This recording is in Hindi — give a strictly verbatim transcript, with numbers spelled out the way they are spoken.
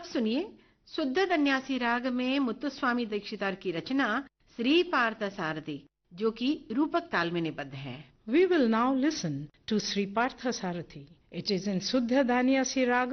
सुनिए शुद्ध धन्यासी राग में मुत्तुस्वामी दीक्षितार की रचना श्री पार्थ सारथी, जो कि रूपक ताल में निबद्ध है। We will now listen to Sri Partha Sarathi. It is in Suddha Danyasi Ragam